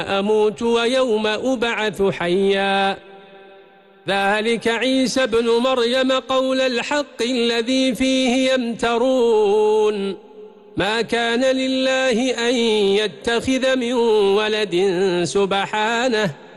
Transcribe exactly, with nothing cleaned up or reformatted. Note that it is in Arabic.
أموت ويوم أبعث حيا ذلك عيسى بن مريم قول الحق الذي فيه يمترون ما كان لله أن يتخذ من ولد سبحانه